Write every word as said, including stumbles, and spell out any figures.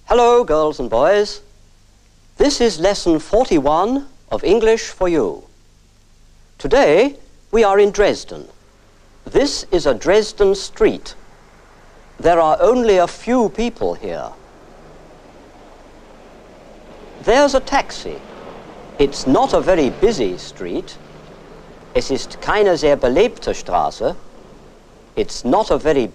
Hello, girls and boys. This is lesson forty-one of English for You. Today, we are in Dresden. This is a Dresden street. There are only a few people here. There's a taxi. It's not a very busy street. Es ist keine sehr belebte Straße. It's not a very